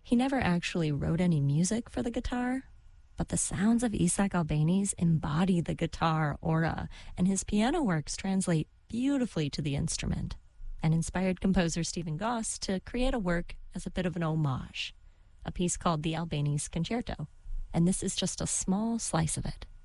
He never actually wrote any music for the guitar, but the sounds of Isaac Albéniz embody the guitar aura, and his piano works translate beautifully to the instrument, and inspired composer Stephen Goss to create a work as a bit of an homage, a piece called the Albéniz Concerto, and this is just a small slice of it.